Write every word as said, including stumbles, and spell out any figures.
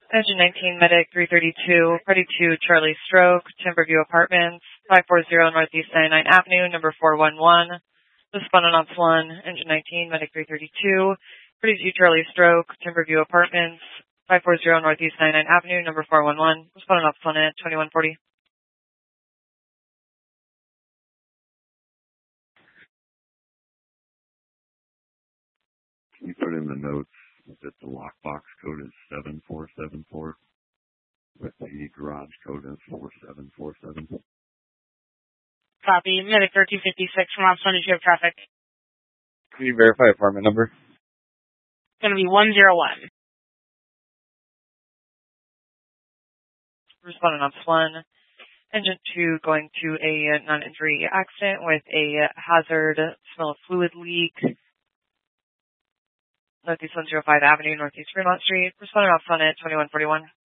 Engine nineteen, Medic three thirty-two, Party two, Charlie Stroke, Timberview Apartments, five forty Northeast ninety-ninth Avenue, number four one one. Respondent Ops one, Engine nineteen, Medic three thirty-two, Party two, Charlie Stroke, Timberview Apartments, five forty Northeast ninety-ninth Avenue, number four one one. Respondent Ops one at twenty-one forty. Can you put in the notes that the lockbox code is seven four seven four, but the garage code is four seven four seven? Copy. Medic thirteen fifty-six from Ops one, did you have traffic? Can you verify apartment number? It's going to be one zero one. Respondent Ops one. Engine two going to a non-injury accident with a hazard smell of fluid leak. Northeast one oh five Avenue, Northeast Fremont Street. Respondent Ops one at twenty-one forty-one.